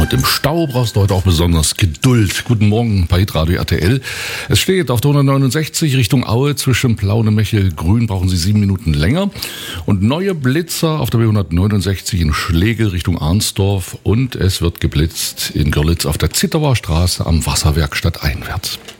Und im Stau brauchst du heute auch besonders Geduld. Guten Morgen bei Hitradio RTL. Es steht auf der 169 Richtung Aue zwischen Plaune-Mechel, Grün brauchen Sie 7 Minuten länger. Und neue Blitzer auf der B169 in Schlegel Richtung Arnsdorf. Und es wird geblitzt in Görlitz auf der Zittauer Straße am Wasserwerk stadteinwärts.